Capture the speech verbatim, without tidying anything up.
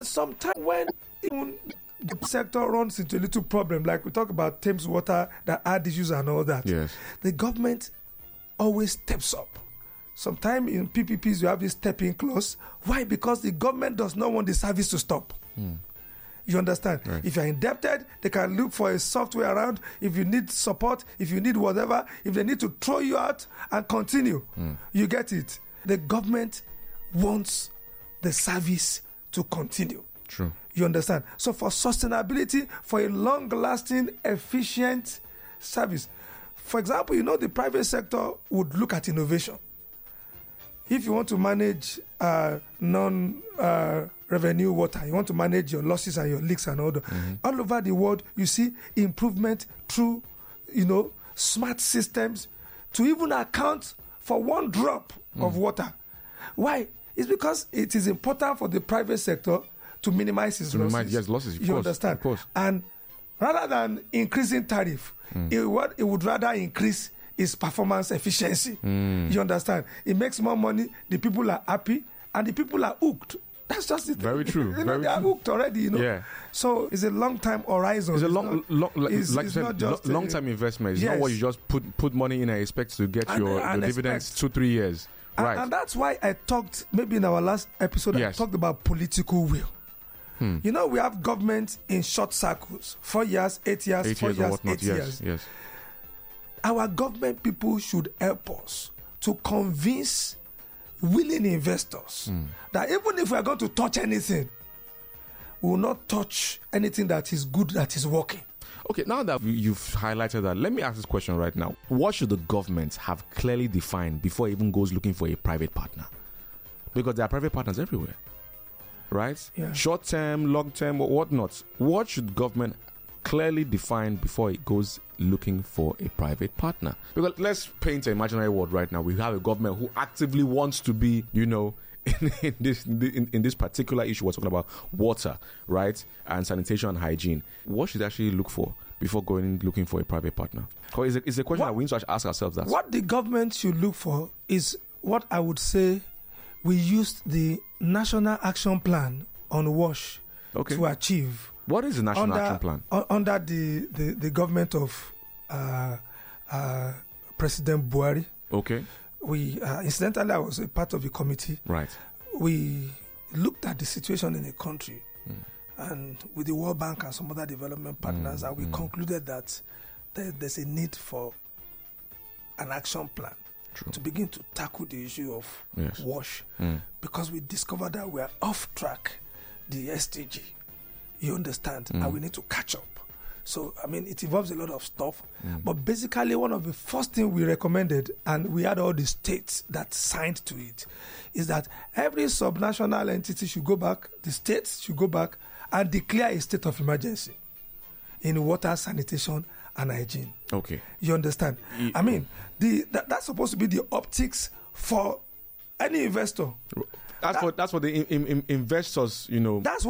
sometimes when even the sector runs into a little problem, like we talk about Thames Water that had issues and all that, yes, the government always steps up. Sometimes in P P Ps you have this stepping clause. Why? Because the government does not want the service to stop. Mm. You understand? Right. If you're indebted, they can look for a software around. If you need support, if you need whatever, if they need to throw you out and continue, mm. you get it. The government wants the service to continue. True. You understand? So for sustainability, for a long-lasting, efficient service, for example, you know, the private sector would look at innovation. If you want to manage uh, non-revenue uh, water, you want to manage your losses and your leaks and all that, mm-hmm. all over the world, you see improvement through, you know, smart systems to even account for one drop mm. of water. Why? It's because it is important for the private sector to minimize its to losses. Minimize, yes, losses. Of you course, understand? Of course. And rather than increasing tariff, mm. it, would, it would rather increase its performance efficiency. Mm. You understand? It makes more money, the people are happy, and the people are hooked. That's just it. Very true. you know, Very they are true. hooked already, you know. Yeah. So it's a long-time horizon. It's a It's long, not, long like, it's, like it's said, not just lo- long-term a, investment. It's yes. not what you just put put money in and expect to get and, your and the dividends expect. two, three years. And, Right. and that's why I talked, maybe in our last episode, Yes. I talked about political will. Hmm. You know, we have government in short circles, four years, eight years, Eight four years or years, whatnot. eight Yes. years. Yes. Our government people should help us to convince willing investors Hmm. that even if we are going to touch anything, we will not touch anything that is good, that is working. Okay, now that you've highlighted that, let me ask this question right now. What should the government have clearly defined before it even goes looking for a private partner? Because there are private partners everywhere, right? Yeah. Short term, long term, whatnot. What should government clearly define before it goes looking for a private partner? Because let's paint an imaginary world right now. We have a government who actively wants to be, you know, in, in this in, in this particular issue we're talking about, water, right, and sanitation and hygiene. What should they actually look for before going looking for a private partner? Because it's a, it's a question What- that we need to ask ourselves. That What the government should look for is what I would say we used the National Action Plan on WASH okay. to achieve What is the National under, Action Plan? u- under the, the, the government of uh, uh, President Buhari. Okay, We uh, incidentally, I was a part of the committee. right. We looked at the situation in the country, Mm. and with the World Bank and some other development partners, Mm, and we mm. concluded that there, there's a need for an action plan True. to begin to tackle the issue of Yes. WASH, Mm. because we discovered that we are off track, the S D G. You understand? Mm. And we need to catch up. So, I mean, it involves a lot of stuff. Mm. But basically, one of the first things we recommended, and we had all the states that signed to it, is that every subnational entity should go back, the states should go back and declare a state of emergency in water, sanitation, and hygiene. Okay. You understand? Ye- I mean, the that, that's supposed to be the optics for any investor. That's That- for that's for the in, in, in investors, you know. That's